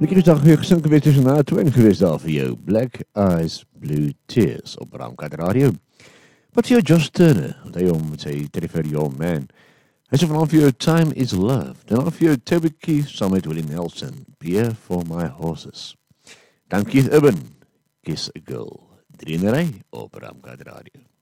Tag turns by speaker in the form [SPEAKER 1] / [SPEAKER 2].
[SPEAKER 1] Ek is dag weer gesing geweest tussen na 2 en geweest daar vir jou. Black Eyes, Blue Tears op Ramkat Radio. Wat vir jou Josh Turner, onthou hom met sy treffer Your Man. Hy sê vanaf vir jou Time Is Love. Dan af vir jou Toby Keith saam met Willie Nelson, Beer for My Horses. Dan Keith Urban, Kiss a Girl. 3 in 'n ry op Ramkat Radio.